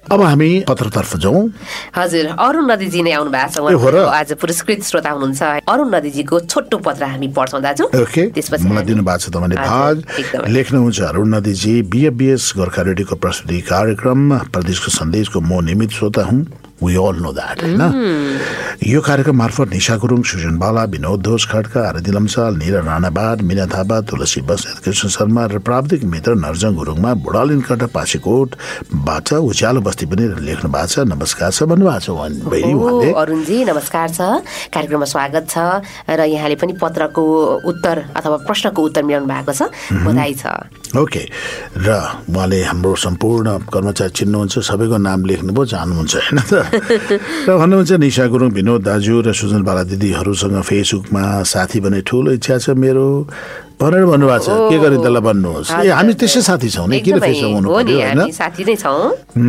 अब हामी पत्रतर्फ जाउँ। हजुर, अरुण नदीजी नै आउनु भएको छ, आज पुरस्कृत श्रोता हुनुहुन्छ। अरुण नदीजीको छोटो पत्र हामी पढ्छौँ दाजु। ओके, मलाई दिनुभएको छ तपाईँले भाग। लेख्नुहुन्छ अरुण नदीजी, BFBS गोर्खा रेडियोको प्रस्तुति कार्यक्रम प्रदेशको सन्देशको म नियमित श्रोता हुँ। We all know that, होइन? यो कार्यक्रम मार्फत निशा गुरुङ, सुजन बाला, विनोद दोष खड्का, आरती लम्साल, निरा राणाबाट, मीना थापा, तुलसी बस्नेत, कृष्ण शर्मा र प्राविधिक मित्र नर्जङ गुरुङमा बुढालिनकटा पासीकोटबाट उज्यालो बस्ती पनि लेख्नु भएको छ। नमस्कार छ भन्नुभएको छ उहाँले। अरुणजी नमस्कार छ, कार्यक्रममा स्वागत छ र यहाँले पनि पत्रको उत्तर अथवा प्रश्नको उत्तर मिलाउनु भएको छ, बधाई छ। ओके, र उहाँले हाम्रो सम्पूर्ण कर्मचारी चिन्नुहुन्छ, सबैको नाम लेख्नुभयो, जान्नुहुन्छ होइन त? र भन्नुहुन्छ निशा गुरुङ, विनोद दाजु र सुजन बाला दिदीहरूसँग फेसबुकमा साथी बन्ने ठुलो इच्छा छ मेरो भनेर भन्नुभएको छ। के गर्ने त्यसलाई भन्नुहोस्। हामी त्यसै साथी छौँ नि, किन फेसबुक हुनु पर्यो होइन? साथी नै छौँ।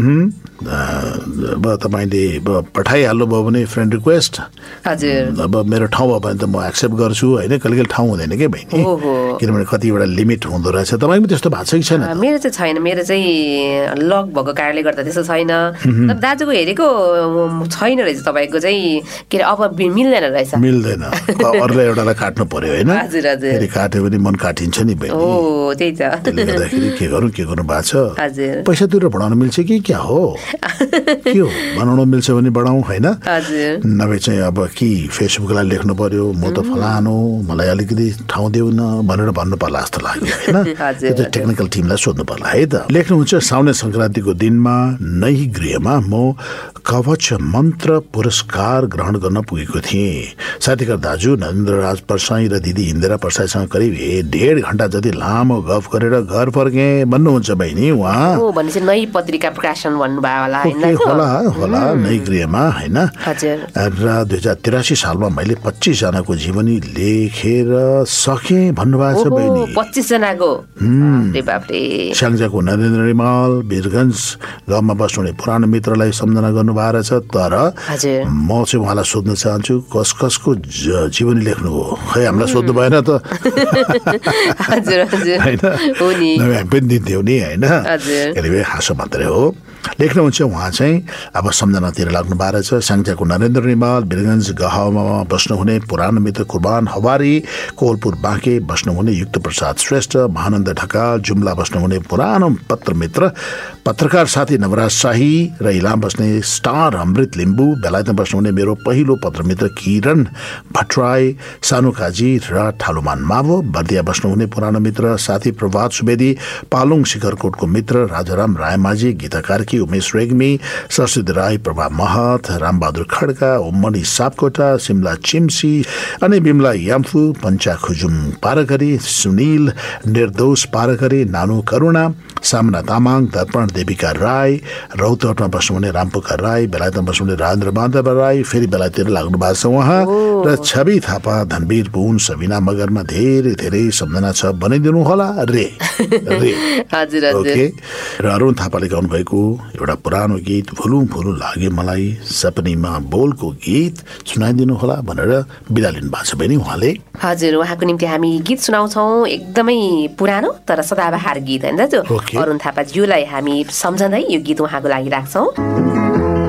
अब तपाईँले पठाइहाल्नुभयो भने फ्रेन्ड रिक्वेस्ट, हजुर, अब मेरो ठाउँ भयो भने त म एक्सेप्ट गर्छु होइन। कहिले ठाउँ हुँदैन कि बहिनी, किनभने कतिवटा लिमिट हुँदो रहेछ। तपाईँको त्यस्तो भएको छ कि छैन? मेरो चाहिँ छैन, मेरो चाहिँ लक भएको कारणले गर्दा त्यस्तो छैन। तर दाजुको हेरेको छैन रहेछ, तपाईँको चाहिँ के अरे अब मिल्दैन रहेछ। मिल्दैन, अरूलाई एउटालाई काट्नु पर्यो होइन? हजुर हजुर, फेरि काट्यो भने मन काटिन्छ नि बहिनी। त्यही त, त्यसले गर्दाखेरि के गर्नु भएको छ? हजुर, पैसा तिरेर बढाउन मिल्छ कि क्या हो? के हो, बनाउन मिल्छ भने बढाउँ होइन? नभए चाहिँ अब कि फेसबुकलाई लेख्नु पर्यो म त फलानु, मलाई अलिकति ठाउँ देऊ न भनेर भन्नु पर्ला जस्तो लाग्यो होइन? त्यो चाहिँ टेक्निकल टिमलाई सोध्नु पर्ला है त। लेख्नुहुन्छ साउने संक्रान्तिको दिनमा नै गृहमा म कवच मन्त्र पुरस्कार ग्रहण गर्न पुगेको थिएँ। साथीका दाजु नरेन्द्र राज परसाई र दिदी इन्दिरा परसाईसँग करिब 1.5 घण्टा जति लामो गफ गरेर घर फर्केँ भन्नुहुन्छ बहिनी उहाँ। भनेपछि नै पत्रिका प्रकाशन होला नै गृहमा होइन? र 2083 सालमा मैले 25 जनाको जीवनी लेखेर सकेँ भन्नुभएको छ बहिनी। 25 जनाको, स्याङ्जाको नरेन्द्र रिमाल, वीरगञ्ज गाउँमा बस्नुहुने पुरानो मित्रलाई सम्झना गर्नुभएको रहेछ। तर म चाहिँ उहाँलाई सोध्न चाहन्छु, कसको जीवनी लेख्नुभयो? खै हामीलाई सोध्नु भएन त होइन? हामी पनि दिन्थ्यौँ नि होइन? एनिवे हाँसो मात्रै हो। लेख्नुहुन्छ उहाँ चाहिँ अब सम्झनातिर लाग्नु भएको रहेछ। स्याङ्जाको नरेन्द्र रिमाल, वीरगञ्ज गाउँमा बस्नुहुने पुरानो मित्र कुर्बान हवारी, कोलपुर बाँके बस्नुहुने युक्त प्रसाद श्रेष्ठ, महानन्द ढकाल, जुम्ला बस्नुहुने पुरानो पत्र मित्र पत्रकार साथी नवराज शाही र इलाम बस्ने स्टार अमृत लिम्बू, बेलायतमा बस्नुहुने मेरो पहिलो पत्र मित्र किरण भट्टराई, सानु काजी र ठालुमान मावो, बर्दिया बस्नुहुने पुरानो मित्र साथी प्रभात सुवेदी, पालुङ शिखरकोटको मित्र राजाराम रायमाझी, गीता कार्की, उमेश रेग्मी, सरस्वती राई, प्रभा महत, रामबहादुर खड्का, उम्मनी सापकोटा, सिमला चिम्सी अनि बिमला याम्फू, पञ्चा खुजुम पारकरी, सुनिल निर्दोष पारकरी, नानु करुणा, सामना तामाङ, दर्पण देविका राई, रौतहटमा बस्नुहुने रामपुका राई, बेलायतमा बस्नुहुने राजेन्द्र माधव राई, फेरि बेलायततिर लाग्नु भएको छ उहाँ, र छवि थापा, धनवीर पुन, सबिना मगरमा धेरै धेरै सम्झना छ भनिदिनु होला रे। ओके, र अरुण थापाले गाउनु भएको एउटा पुरानो गीत भुलु भुलु लाग्यो मलाई सपनीमा बोलको गीत सुनाइदिनु होला भनेर बिदा लिनु भएको छ बहिनी उहाँले। हजुर, उहाँको निम्ति हामी गीत सुनाउँछौँ, एकदमै पुरानो तर सदाबहार गीत होइन दाजु। अरुण थापाज्यूलाई हामी सम्झँदै यो गीत उहाँको लागि राख्छौँ।